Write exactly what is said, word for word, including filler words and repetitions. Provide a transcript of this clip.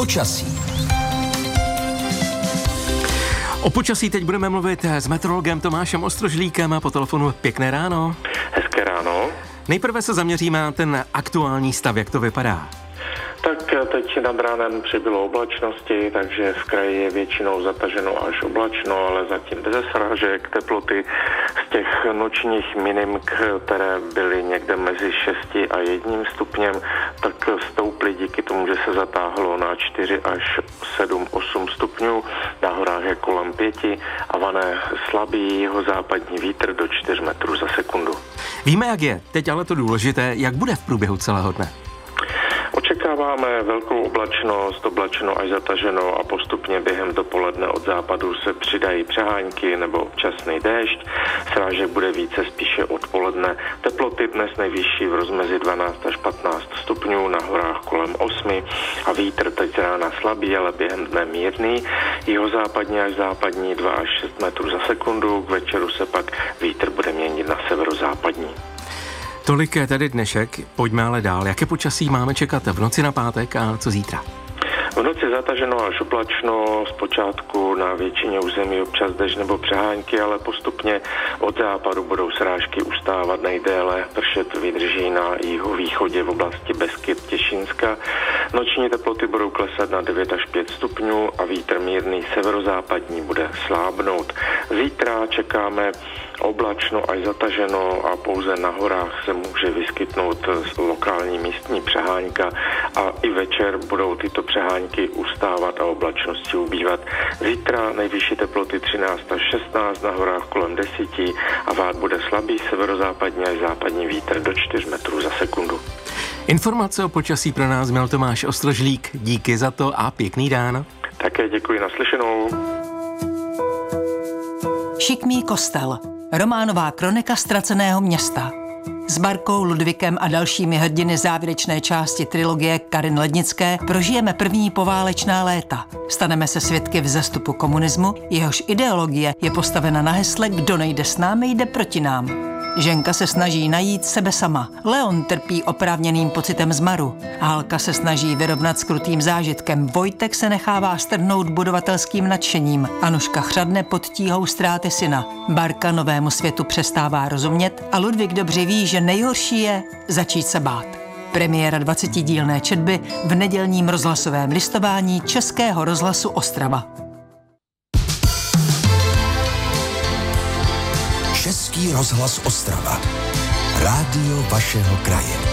Počasí. O počasí teď budeme mluvit s meteorologem Tomášem Ostrožlíkem a po telefonu. Pěkné ráno. Hezké ráno. Nejprve se zaměříme na ten aktuální stav, jak to vypadá. Tak teď nad ránem přibylo oblačnosti, takže v kraji je většinou zataženo až oblačno, ale zatím bez srážek. Teploty z těch nočních minim, které byly někde mezi šesti a jedním stupněm, tak stouply díky tomu, že se zatáhlo na čtyři až sedm, osm stupňů. Na horách je kolem pěti a vane slabý jihozápadní vítr do čtyř metrů za sekundu. Víme, jak je. Teď ale to důležité, jak bude v průběhu celého dne. Očekáváme velkou oblačnost, oblačno až zataženo a postupně během dopoledne od západu se přidají přehánky nebo občasný déšť. Srážek bude více spíše odpoledne. Teploty dnes nejvyšší v rozmezi dvanáct až patnáct stupňů, na horách kolem osmi a vítr teď rána slabý, ale během dne mírný. Jihozápadní až západní dva až šest metrů za sekundu, k večeru se pak vítr bude měnit na severozápadní. Tolik je tedy dnešek, pojďme ale dál. Jaké počasí máme čekat v noci na pátek a co zítra? V noci zataženo až oblačno, zpočátku na většině území občas déšť nebo přehánky, ale postupně od západu budou srážky ustávat nejdéle, pršet vydrží na jihovýchodě v oblasti Beskyt, Těšínska. Noční teploty budou klesat na devět až pět stupňů a vítr mírný severozápadní bude slábnout. Zítra čekáme oblačno až zataženo a pouze na horách se může vyskytnout lokální místní přehánka a i večer budou tyto přehánky ustávat a oblačnosti ubývat. Zítra nejvyšší teploty třináct až šestnáct, na horách kolem deseti a vát bude slabý severozápadní až západní vítr do čtyř metrů za sekundu. Informace o počasí pro nás měl Tomáš Ostrožlík. Díky za to a pěkný den. Také děkuji, naslyšenou. Šikmý kostel. Románová kronika ztraceného města. S Barkou, Ludvíkem a dalšími hrdiny závěrečné části trilogie Karin Lednické prožijeme první poválečná léta. Staneme se svědky vzestupu komunismu, jehož ideologie je postavena na hesle Kdo nejde s námi, jde proti nám. Ženka se snaží najít sebe sama. Leon trpí oprávněným pocitem zmaru. Hálka se snaží vyrovnat s krutým zážitkem. Vojtek se nechává strhnout budovatelským nadšením. Anuška chřadne pod tíhou ztráty syna. Barka novému světu přestává rozumět a Ludvík dobře ví, že nejhorší je začít se bát. Premiéra dvacetidílné četby v nedělním rozhlasovém listování Českého rozhlasu Ostrava. Český rozhlas Ostrava. Rádio vašeho kraje.